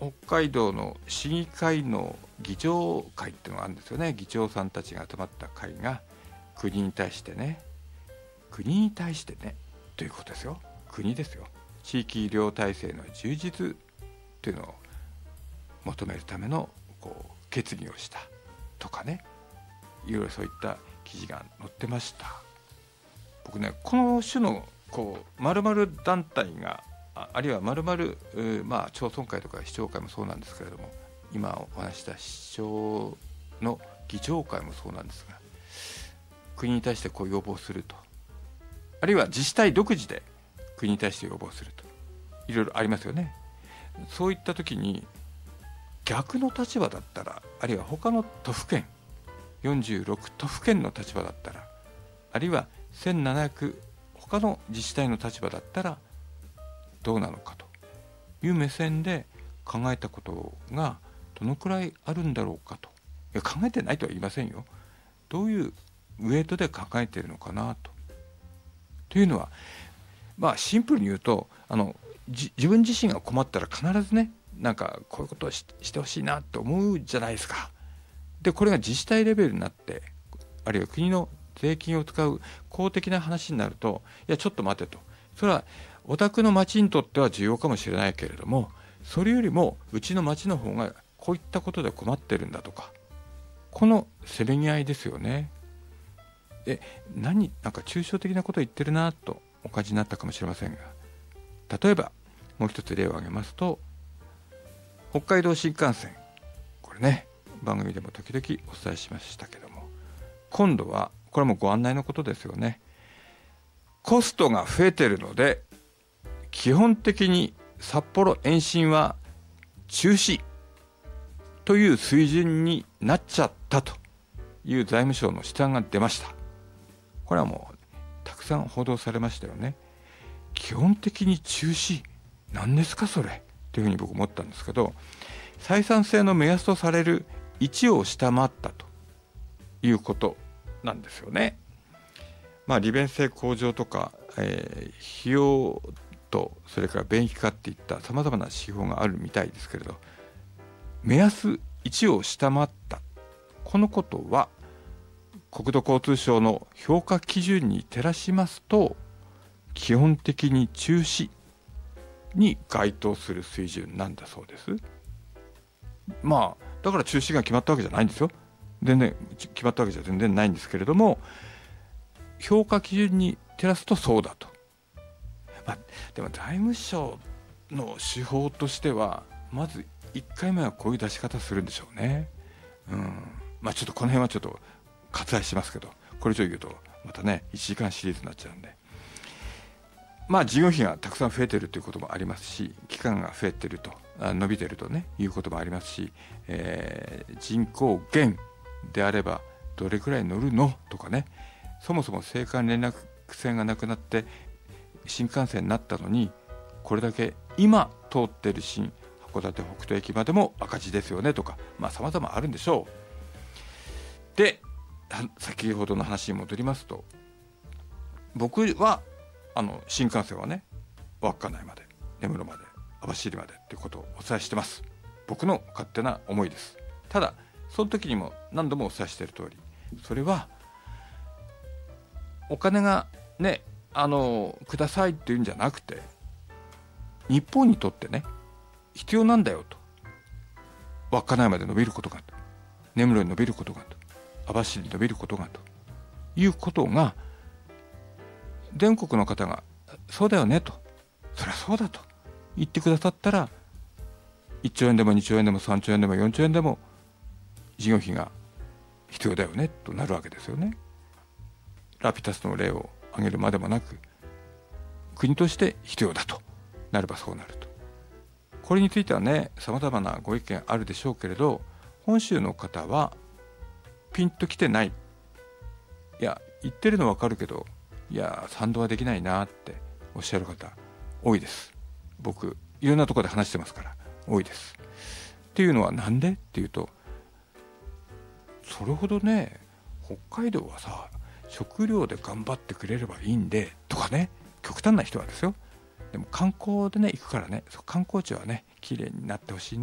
北海道の市議会の議長会っていうのがあるんですよね。議長さんたちが集まった会が国に対してねということですよ。国ですよ。地域医療体制の充実というのを求めるための決議をしたとかね、いろいろそういった記事が載ってました。僕ね、この種の丸々団体があるいは丸々、町村会とか市長会もそうなんですけれども、今お話した市長の議長会もそうなんですが、国に対して要望すると、あるいは自治体独自で国に対して要望すると、いろいろありますよね。そういった時に逆の立場だったら、あるいは他の都府県46都府県の立場だったら、あるいは1700他の自治体の立場だったらどうなのかという目線で考えたことがどのくらいあるんだろうかと。いや、考えてないとは言いませんよ。どういうウエイトで考えているのかなというのは、シンプルに言うと、自分自身が困ったら必ずね、こういうことをしてほしいなと思うじゃないですか。でこれが自治体レベルになって、あるいは国の税金を使う公的な話になると、いやちょっと待てと、それはお宅の町にとっては重要かもしれないけれども、それよりもうちの町の方がこういったことで困ってるんだとか、このせめぎ合いですよね。で抽象的なことを言ってるなとお感じになったかもしれませんが、例えばもう一つ例を挙げますと、北海道新幹線、これね、番組でも時々お伝えしましたけども、今度はこれもご案内のことですよね。コストが増えてるので基本的に札幌延伸は中止という水準になっちゃったという財務省の試算が出ました。これはもうたくさん報道されましたよね。基本的に中止、何ですかそれというふうに僕思ったんですけど、採算性の目安とされる1を下回ったということなんですよね。利便性向上とか、費用とそれから便益化っていったさまざまな指標があるみたいですけれど、目安1を下回った、このことは国土交通省の評価基準に照らしますと基本的に中止に該当する水準なんだそうです。だから中止が決まったわけじゃないんですよ。全然決まったわけじゃ全然ないんですけれども、評価基準に照らすとそうだと。でも財務省の手法としては、まず1回目はこういう出し方するんでしょうね。ちょっとこの辺はちょっと割愛しますけど、これ以上言うとまたね1時間シリーズになっちゃうんで、事業費がたくさん増えてるということもありますし、期間が増えてると伸びてるとねいうこともありますし、人口減であればどれくらい乗るのとかね、そもそも青函連絡線がなくなって新幹線になったのに、これだけ今通っている新函館北斗駅までも赤字ですよねとか、様々あるんでしょう。で、先ほどの話に戻りますと、僕は新幹線はね、稚内まで、根室まで、網走までっていうことをお伝えしてます。僕の勝手な思いです。ただその時にも何度もお伝えしている通り、それはお金がねくださいっていうんじゃなくて、日本にとってね必要なんだよと。稚内まで伸びることがと、根室に伸びることがと、網走に伸びることがということが、全国の方がそうだよねと、そりゃそうだと言ってくださったら、1兆円でも2兆円でも3兆円でも4兆円でも事業費が必要だよねとなるわけですよね。ラピダスの例を挙げるまでもなく、国として必要だとなればそうなると。これについてはね、様々なご意見あるでしょうけれど、本州の方はピンときてない。いや、言ってるのわかるけど、いや賛同はできないなっておっしゃる方多いです。僕いろんなところで話してますから多いです。っていうのはなんでっていうと、それほどね北海道はさ、食料で頑張ってくれればいいんでとかね、極端な人はですよ。でも観光でね行くからね、観光地はね綺麗になってほしいね。